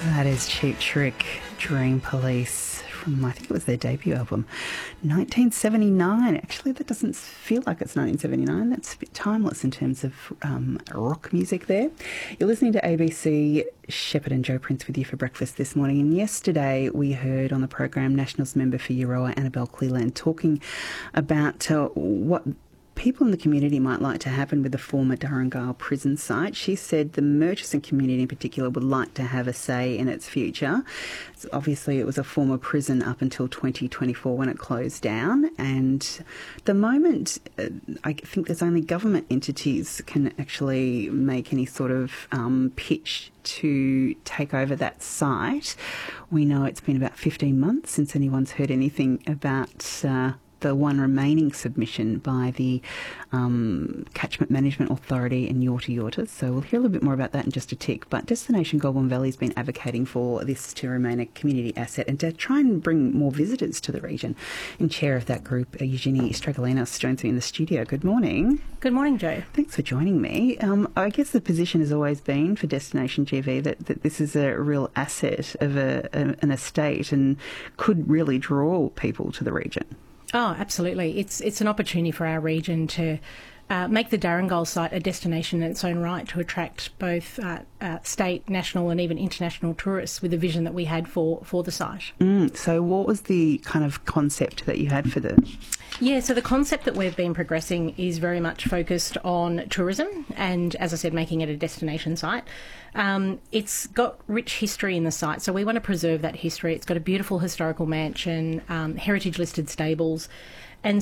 That is Cheap Trick, Dream Police, from I think it was their debut album, 1979. Actually, that doesn't feel like it's 1979. That's a bit timeless in terms of rock music there. You're listening to ABC. Shepherd and Joe Prince with you for breakfast this morning. And yesterday we heard on the program Nationals member for Euroa, Annabelle Cleland, talking about what people in the community might like to happen with the former Durrangale prison site. She said the Murchison community in particular would like to have a say in its future. So obviously it was a former prison up until 2024 when it closed down, and at the moment I think there's only government entities can actually make any sort of pitch to take over that site. We know it's been about 15 months since anyone's heard anything about the one remaining submission by the Catchment Management Authority in Yorta Yorta. So we'll hear a little bit more about that in just a tick. But Destination Goulburn Valley has been advocating for this to remain a community asset and to try and bring more visitors to the region. And chair of that group, Eugenie Stragalinos, joins me in the studio. Good morning. Good morning, Joe. Thanks for joining me. I guess the position has always been for Destination GV that this is a real asset of an estate and could really draw people to the region. Oh, absolutely. It's an opportunity for our region to make the Durrangale site a destination in its own right to attract both state, national and even international tourists with the vision that we had for the site. So what was the kind of concept that you had for the... Yeah, so the concept that we've been progressing is very much focused on tourism and, as I said, making it a destination site. It's got rich history in the site, so we want to preserve that history. It's got a beautiful historical mansion, heritage-listed stables,